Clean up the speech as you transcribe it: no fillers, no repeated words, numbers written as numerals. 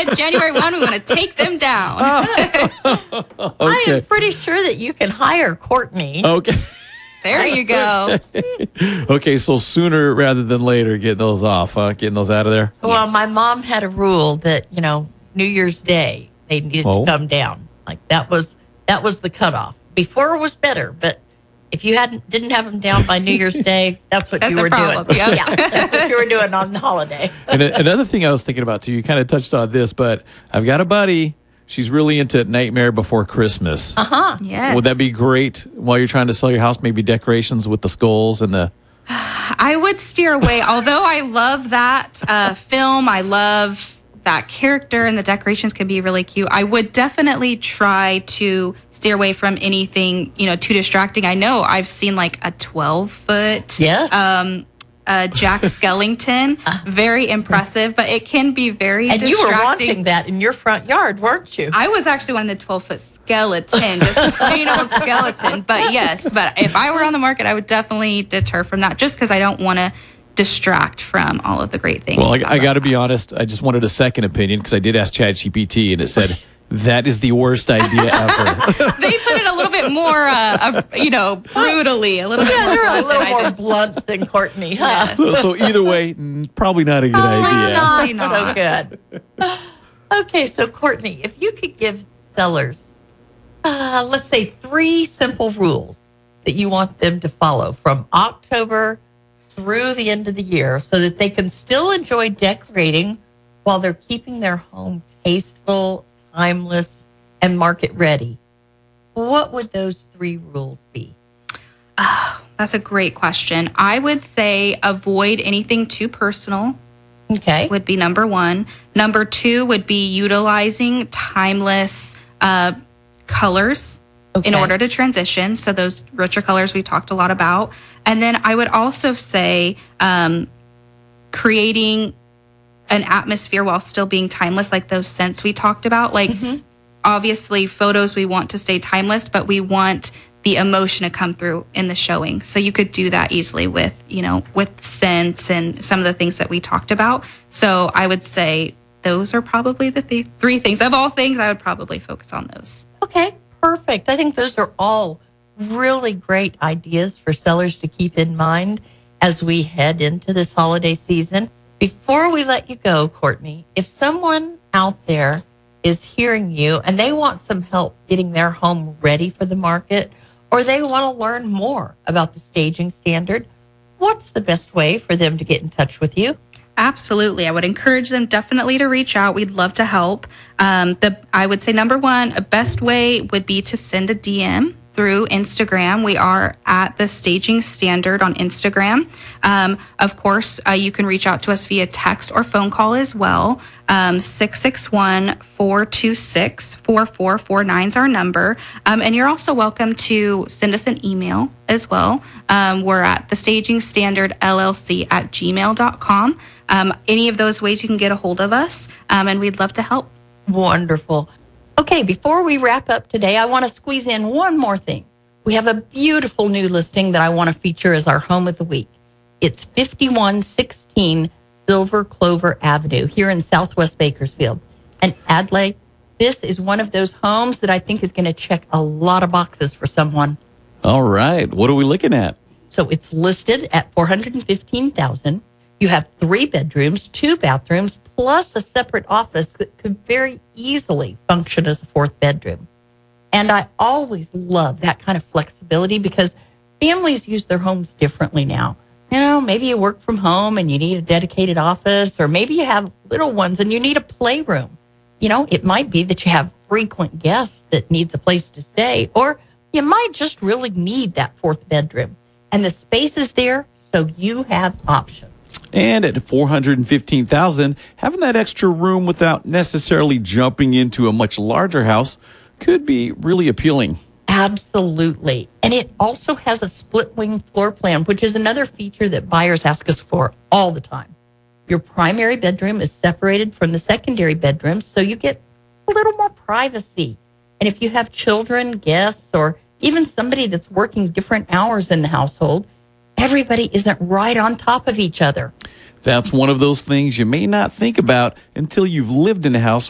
at January 1, we want to take them down. I am pretty sure that you can hire Courtney. Okay. There you go. Okay, so sooner rather than later, getting those off, getting those out of there. Well, my mom had a rule that, New Year's Day, they needed to come down. Like that was the cutoff. Before was better, but if you didn't have them down by New Year's Day, that's what you were doing. Yeah. Yeah, that's what you were doing on the holiday. And another thing I was thinking about, too, you kind of touched on this, but I've got a buddy. She's really into Nightmare Before Christmas. Uh-huh. Yes. Would that be great while you're trying to sell your house? Maybe decorations with the skulls and the... I would steer away. Although I love that film, I love that character, and the decorations can be really cute. I would definitely try to steer away from anything, too distracting. I know I've seen like a 12-foot Jack Skellington. Very impressive, but it can be very distracting. And you were wanting that in your front yard, weren't you? I was actually wanting the 12-foot skeleton, just a plain old skeleton. But if I were on the market, I would definitely deter from that, just because I don't want to distract from all of the great things. Well, I got to be honest. I just wanted a second opinion because I did ask ChatGPT, and it said that is the worst idea ever. They put it a little bit more, brutally, a little bit more. They're a blunt little than I more did. blunt than Courtney, huh? So either way, probably not a good idea. Probably So not. good. Okay, so Courtney, if you could give sellers, let's say 3 simple rules that you want them to follow from October through the end of the year so that they can still enjoy decorating while they're keeping their home tasteful, timeless, and market ready, what would those 3 rules be? That's a great question. I would say avoid anything too personal. Okay. Would be number 1. Number 2 would be utilizing timeless colors in order to transition. So those richer colors we talked a lot about. And then I would also say creating an atmosphere while still being timeless, like those scents we talked about. Like, obviously, photos, we want to stay timeless, but we want the emotion to come through in the showing. So you could do that easily with, with scents and some of the things that we talked about. So I would say those are probably the 3 things. Of all things, I would probably focus on those. Okay, perfect. I think those are all really great ideas for sellers to keep in mind as we head into this holiday season. Before we let you go, Courtney, if someone out there is hearing you and they want some help getting their home ready for the market, or they want to learn more about the staging standard, what's the best way for them to get in touch with you? Absolutely. I would encourage them definitely to reach out. We'd love to help. I would say number 1, a best way would be to send a DM through Instagram. We are at the Staging Standard on Instagram. Of course, you can reach out to us via text or phone call as well. 661-426-4449 is our number. And you're also welcome to send us an email as well. We're at thestagingstandardllc@gmail.com. Any of those ways you can get a hold of us, and we'd love to help. Wonderful. Okay, before we wrap up today, I want to squeeze in one more thing. We have a beautiful new listing that I want to feature as our home of the week. It's 5116 Silver Clover Avenue here in Southwest Bakersfield. And Adlai, this is one of those homes that I think is going to check a lot of boxes for someone. All right. What are we looking at? So it's listed at $415,000. You have 3 bedrooms, 2 bathrooms, plus a separate office that could very easily function as a 4th bedroom. And I always love that kind of flexibility because families use their homes differently now. Maybe you work from home and you need a dedicated office, or maybe you have little ones and you need a playroom. It might be that you have frequent guests that needs a place to stay, or you might just really need that 4th bedroom. And the space is there, so you have options. And at $415,000, having that extra room without necessarily jumping into a much larger house could be really appealing. Absolutely. And it also has a split wing floor plan, which is another feature that buyers ask us for all the time. Your primary bedroom is separated from the secondary bedroom, so you get a little more privacy. And if you have children, guests, or even somebody that's working different hours in the household, everybody isn't right on top of each other. That's one of those things you may not think about until you've lived in a house